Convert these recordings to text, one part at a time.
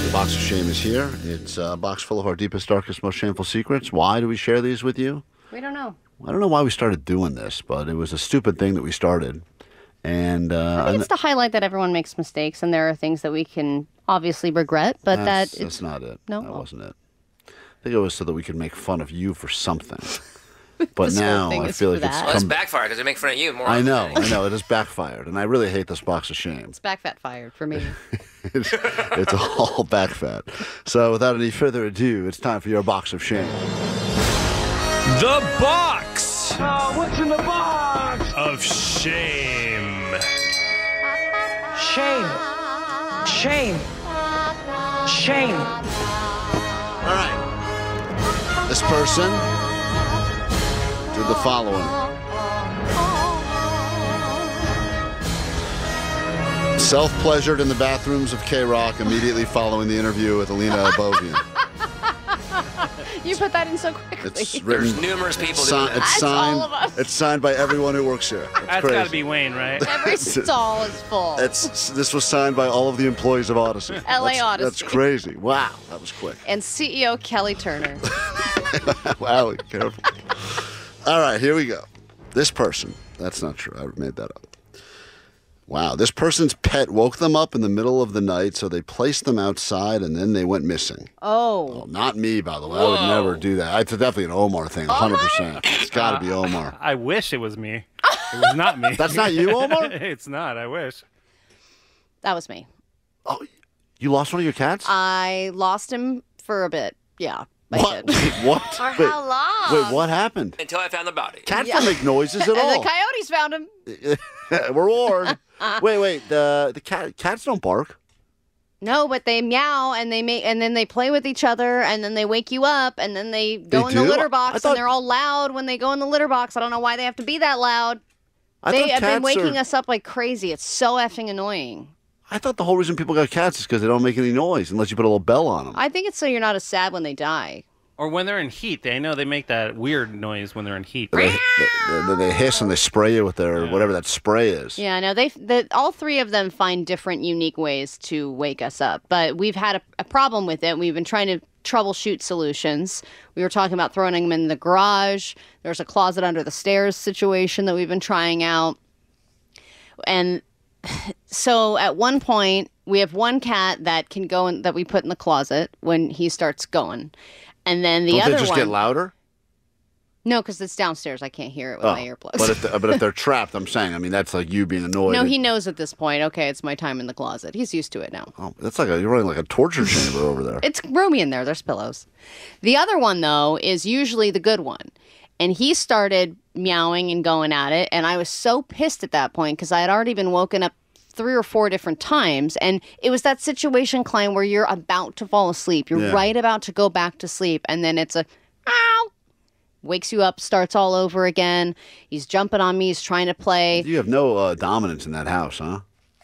The box of shame is here. It's a box full of our deepest, darkest, most shameful secrets. Why do we share these with you? We don't know. I don't know why we started doing this, but it was a stupid thing that we started. And I think it's to highlight that everyone makes mistakes, and there are things that we can obviously regret, but that's not it. No? That wasn't it. I think it was so that we could make fun of you for something. But now I feel like it's Well, it's backfired because they make fun of you more. I know. It has backfired, and I really hate this box of shame. It's backfired for me. It's all backfat. So without any further ado, it's time for your box of shame. The box What's in the box? of shame. Shame. Shame. Shame. All right. This person did the following. Self-pleasured in the bathrooms of K-Rock immediately following the interview with Alina Abovian. You put that in so quickly. It's written. There's numerous people doing that. It's all signed. of us. It's signed by everyone who works here. That's crazy. got to be Wayne, right? Every stall is full. This was signed by all of the employees of Odyssey. LA Odyssey. That's crazy. Wow, that was quick. And CEO Kelly Turner. Wow, careful. All right, here we go. This person. That's not true. I made that up. Wow, this person's pet woke them up in the middle of the night, so they placed them outside, and then they went missing. Oh. Well, not me, by the way. I would never do that. It's definitely an Omar thing, 100%. It's got to be Omar. I wish it was me. It was not me. That's not you, Omar? It's not. I wish. That was me. Oh, you lost one of your cats? I lost him for a bit. Yeah, I What? did. What? For Wait, how long? Wait, what happened? Until I found the body. Cats don't make noises at And all. the coyotes found him. We're warned. Wait. The cats don't bark. No, but they meow and then they play with each other and then they wake you up and then they go in the do? litter I box thought- and they're all loud when they go in the litter box. I don't know why they have to be that loud. I They thought have been cats waking are- us up like crazy. It's so effing annoying. I thought the whole reason people got cats is because they don't make any noise unless you put a little bell on them. I think it's so you're not as sad when they die. Or when they're in heat. They know they make that weird noise when they're in heat. They hiss and they spray you with their whatever that spray is. Yeah, no, all three of them find different, unique ways to wake us up. But we've had a problem with it. We've been trying to troubleshoot solutions. We were talking about throwing them in the garage. There's a closet under the stairs situation that we've been trying out. And so at one point, we have one cat that can go in, that we put in the closet when he starts going. And then the Don't other they just one... get louder? No, because it's downstairs. I can't hear it with my earplugs. But if they're trapped, I'm saying, I mean, that's like you being annoyed. No, he knows at this point. Okay, it's my time in the closet. He's used to it now. Oh, that's like you're running like a torture chamber over there. It's roomy in there. There's pillows. The other one, though, is usually the good one. And he started meowing and going at it. And I was so pissed at that point because I had already been woken up 3 or 4 different times. And it was that situation, Klein, where you're about to fall asleep. You're right about to go back to sleep. And then it's a, ow, wakes you up, starts all over again. He's jumping on me. He's trying to play. You have no dominance in that house, huh?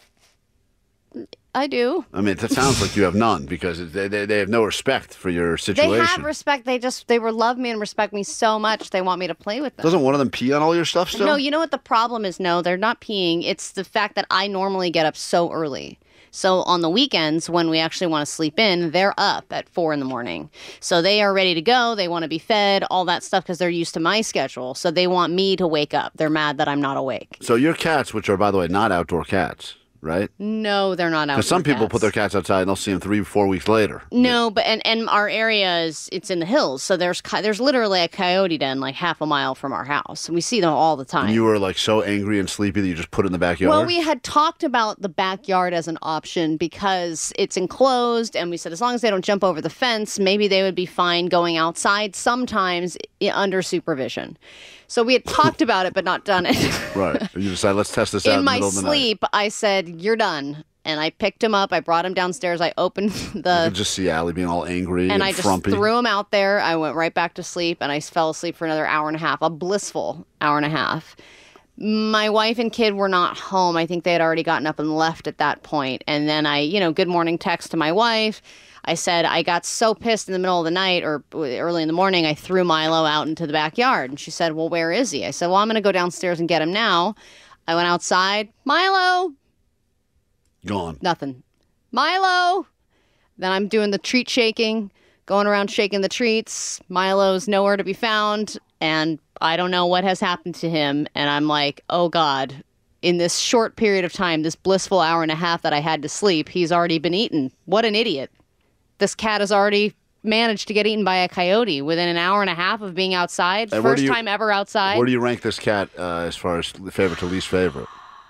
I do. I mean, it sounds like you have none because they have no respect for your situation. They have respect. They love me and respect me so much. They want me to play with them. Doesn't one of them pee on all your stuff still? No, you know what the problem is? No, they're not peeing. It's the fact that I normally get up so early. So on the weekends, when we actually want to sleep in, they're up at 4 a.m. So they are ready to go. They want to be fed, all that stuff, because they're used to my schedule. So they want me to wake up. They're mad that I'm not awake. So your cats, which are, by the way, not outdoor cats, right? No, they're not outdoor Because some people cats. put their cats outside and they'll see them 3-4 weeks later. No, but and our area it's in the hills, so there's literally a coyote den like half a mile from our house, and we see them all the time. And you were like so angry and sleepy that you just put it in the backyard? Well, we had talked about the backyard as an option because it's enclosed, and we said as long as they don't jump over the fence, maybe they would be fine going outside sometimes under supervision. So we had talked about it, but not done it. Right. You decided, let's test this out in In the my middle of the night. sleep, I said, "You're done." And I picked him up. I brought him downstairs. I opened You could the... just see Allie being all angry And I just frumpy. threw him out there. I went right back to sleep, and I fell asleep for another hour and a half, a blissful hour and a half. My wife and kid were not home. I think they had already gotten up and left at that point. And then I, good morning text to my wife. I said, I got so pissed in the middle of the night or early in the morning, I threw Milo out into the backyard. And she said, well, where is he? I said, well, I'm going to go downstairs and get him now. I went outside. Milo. Gone. Nothing. Milo. Then I'm doing the treat shaking, going around shaking the treats. Milo's nowhere to be found, and I don't know what has happened to him. And I'm like, oh God, in this short period of time, this blissful hour and a half that I had to sleep, he's already been eaten. What an idiot. This cat has already managed to get eaten by a coyote within an hour and a half of being outside. And First time ever outside. Where do you rank this cat as far as favorite to least favorite?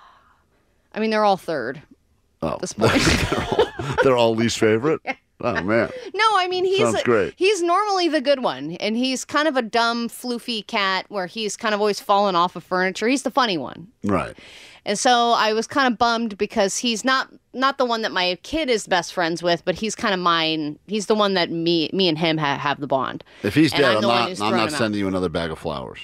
I mean, they're all third at this point. They're all least favorite? Oh, man. No, I mean, Sounds great. he's normally the good one, and he's kind of a dumb, floofy cat where he's kind of always fallen off of furniture. He's the funny one. Right. And so I was kind of bummed because he's not the one that my kid is best friends with, but he's kind of mine. He's the one that me and him have the bond. If he's And dead, I'm the one who's I'm thrown not him out. sending you another bag of flowers.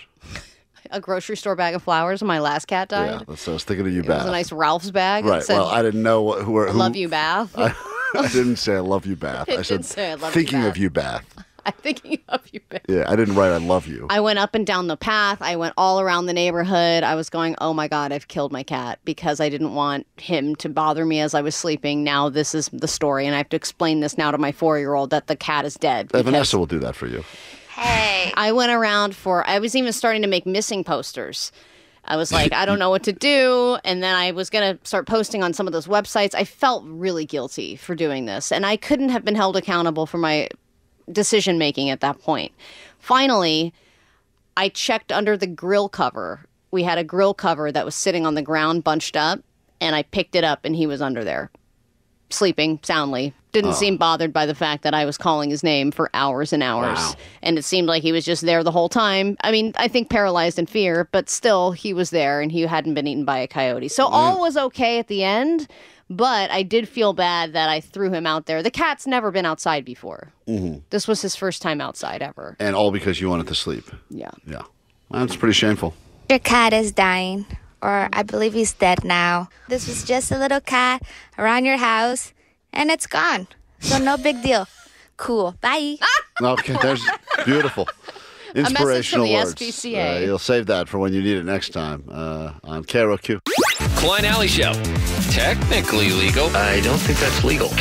A grocery store bag of flowers when my last cat died. Yeah, that's, I was thinking of you, It Bath. was a nice Ralph's bag. That Right. said, Well, I didn't know who. love you, Bath. I didn't say I love you, Bath. It I said did say I love you, thinking Bath. of you, Bath. I'm thinking of you, Bath. Yeah, I didn't write I love you. I went up and down the path. I went all around the neighborhood. I was going, oh my God, I've killed my cat because I didn't want him to bother me as I was sleeping. Now this is the story, and I have to explain this now to my 4-year-old that the cat is dead. Vanessa will do that for you. Hey. I went around I was even starting to make missing posters. I was like, I don't know what to do. And then I was going to start posting on some of those websites. I felt really guilty for doing this. And I couldn't have been held accountable for my decision making at that point. Finally, I checked under the grill cover. We had a grill cover that was sitting on the ground bunched up. And I picked it up and he was under there, sleeping soundly. Didn't seem bothered by the fact that I was calling his name for hours and hours. Wow. And it seemed like he was just there the whole time. I mean, I think paralyzed in fear, but still he was there and he hadn't been eaten by a coyote. So all was okay at the end, but I did feel bad that I threw him out there. The cat's never been outside before. Mm-hmm. This was his first time outside ever. And all because you wanted to sleep. Yeah. Yeah. That's pretty shameful. Your cat is dying, or I believe he's dead now. This was just a little cat around your house, and it's gone. So no big deal. Cool. Bye. Okay, there's beautiful. Inspirational the words. SPCA. You'll save that for when you need it next time on KROQ. Klein Alley Show. Technically legal. I don't think that's legal.